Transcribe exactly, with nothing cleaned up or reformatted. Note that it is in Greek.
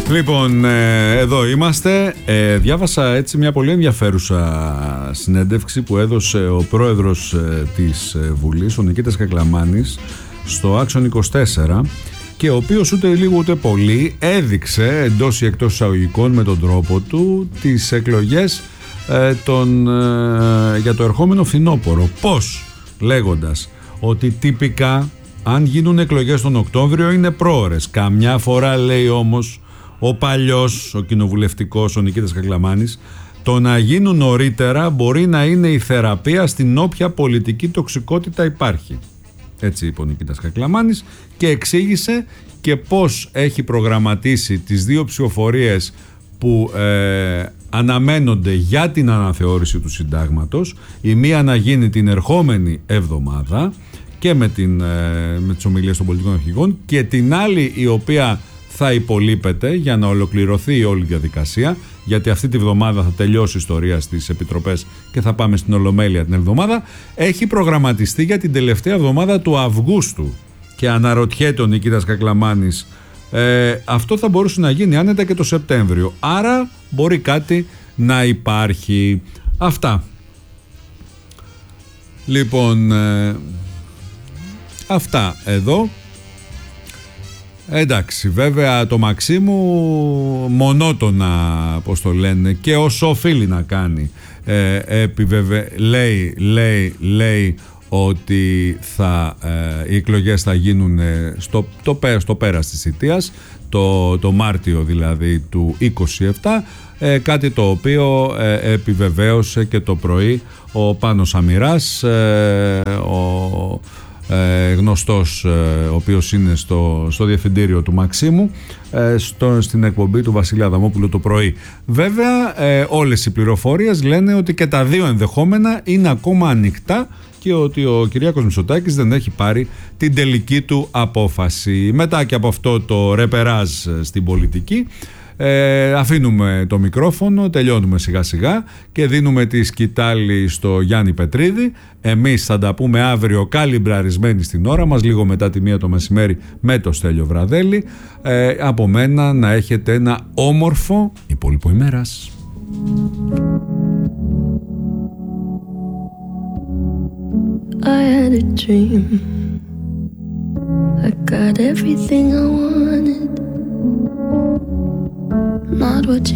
Λοιπόν, ε, εδώ είμαστε. Ε, διάβασα έτσι μια πολύ ενδιαφέρουσα συνέντευξη που έδωσε ο πρόεδρος ε, της Βουλής, ο Νικήτας Κακλαμάνης, στο Action είκοσι τέσσερα, και ο οποίος ούτε λίγο ούτε πολύ έδειξε εντός ή εκτός εισαγωγικών με τον τρόπο του τις εκλογές ε, τον, ε, για το ερχόμενο φθινόπωρο. Πώς? Λέγοντας ότι τυπικά αν γίνουν εκλογές τον Οκτώβριο είναι πρόωρες. Καμιά φορά, λέει όμως ο παλιός, ο κοινοβουλευτικός, ο Νικήτας Κακλαμάνης, το να γίνουν νωρίτερα μπορεί να είναι η θεραπεία στην όποια πολιτική τοξικότητα υπάρχει. Έτσι είπε ο Νικήτας Κακλαμάνης και εξήγησε και πώς έχει προγραμματίσει τις δύο ψηφοφορίες που ε, αναμένονται για την αναθεώρηση του συντάγματος. Η μία να γίνει την ερχόμενη εβδομάδα και με, την, ε, με τις ομιλίες των πολιτικών αρχηγών, και την άλλη η οποία θα υπολείπεται για να ολοκληρωθεί η όλη διαδικασία, γιατί αυτή τη βδομάδα θα τελειώσει η ιστορία στις επιτροπές και θα πάμε στην Ολομέλεια την εβδομάδα, έχει προγραμματιστεί για την τελευταία εβδομάδα του Αυγούστου. Και αναρωτιέται ο Νικήτας Κακλαμάνης, ε, αυτό θα μπορούσε να γίνει άνετα και το Σεπτέμβριο, άρα μπορεί κάτι να υπάρχει. Αυτά. Λοιπόν, ε, αυτά εδώ. Εντάξει, βέβαια το Μαξίμου μονότονα, πώς το λένε, και όσο οφείλει να κάνει, ε, επιβεβαι... λέει, λέει, λέει ότι θα, ε, οι εκλογές θα γίνουν στο, το, στο πέρας της θητείας, το, το Μάρτιο δηλαδή του είκοσι επτά, ε, κάτι το οποίο ε, επιβεβαίωσε και το πρωί ο Πάνος Αμυράς, ε, ο Ε, γνωστός, ε, ο οποίος είναι στο, στο διευθυντήριο του Μαξίμου, ε, στο, στην εκπομπή του Βασίλη Αδαμόπουλου το πρωί. Βέβαια, ε, όλες οι πληροφορίες λένε ότι και τα δύο ενδεχόμενα είναι ακόμα ανοιχτά και ότι ο Κυριάκος Μητσοτάκης δεν έχει πάρει την τελική του απόφαση. Μετά και από αυτό το ρεπεράζ στην πολιτική, Ε, αφήνουμε το μικρόφωνο, τελειώνουμε σιγά σιγά και δίνουμε τη σκητάλη στο Γιάννη Πετρίδη. Εμείς θα τα πούμε αύριο καλυμπραρισμένοι στην ώρα μας, λίγο μετά τη μία το μεσημέρι με το Στέλιο Βραδέλη. ε, Από μένα να έχετε ένα όμορφο υπόλοιπο ημέρας. I had a dream. I got everything I wanted. Not what you